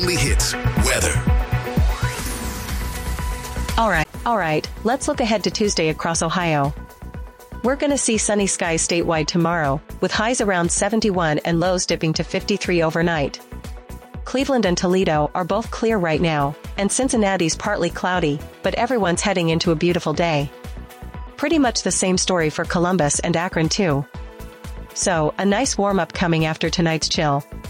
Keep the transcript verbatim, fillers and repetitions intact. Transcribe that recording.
only hits, weather. All right, all right, let's look ahead to Tuesday across Ohio. We're gonna see sunny skies statewide tomorrow, with highs around seventy-one and lows dipping to fifty-three overnight. Cleveland and Toledo are both clear right now, and Cincinnati's partly cloudy, but everyone's heading into a beautiful day. Pretty much the same story for Columbus and Akron too. So, a nice warm-up coming after tonight's chill.